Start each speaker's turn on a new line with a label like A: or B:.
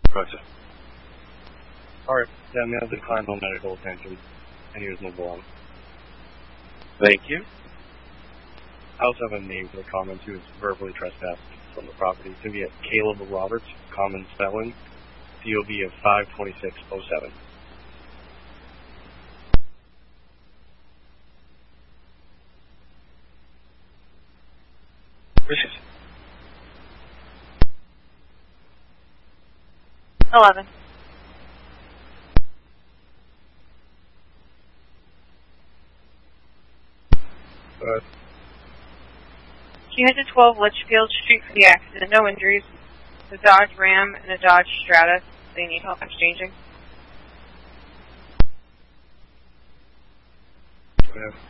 A: Roger. Alright, that man declined all medical attention, and he was moved along.
B: Thank you.
A: I also have a name for the comments who is verbally trespassed from the property. It's going to be at Caleb Roberts, common spelling, DOB of 52607.
B: Wishes.
C: 11.
A: Good.
C: 212 Litchfield Street for the accident. No injuries. A Dodge Ram and a Dodge Strata. They need help exchanging.
A: Good.